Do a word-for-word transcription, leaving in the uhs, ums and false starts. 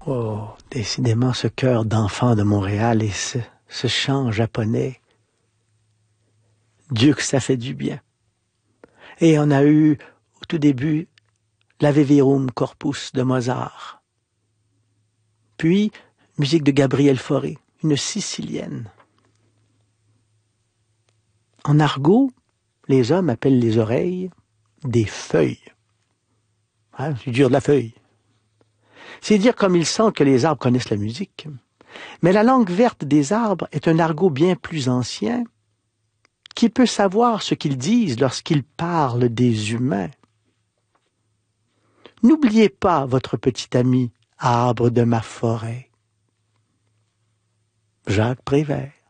Oh, décidément ce cœur d'enfant de Montréal et ce, ce chant japonais. Dieu que ça fait du bien. Et on a eu, au tout début, l'Ave Verum Corpus de Mozart. Puis, musique de Gabriel Fauré, une Sicilienne. En argot, les hommes appellent les oreilles des feuilles. Hein, c'est dur de la feuille. C'est dire comme il semble que les arbres connaissent la musique. Mais la langue verte des arbres est un argot bien plus ancien qui peut savoir ce qu'ils disent lorsqu'ils parlent des humains. N'oubliez pas votre petit ami, arbre de ma forêt. Jacques Prévert.